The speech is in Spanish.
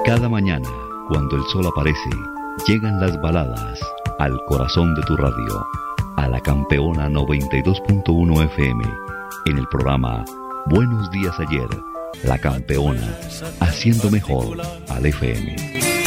Cada mañana, cuando el sol aparece, llegan las baladas al corazón de tu radio, a la Campeona 92.1 FM, en el programa Buenos Días Ayer, la Campeona, haciendo mejor al FM.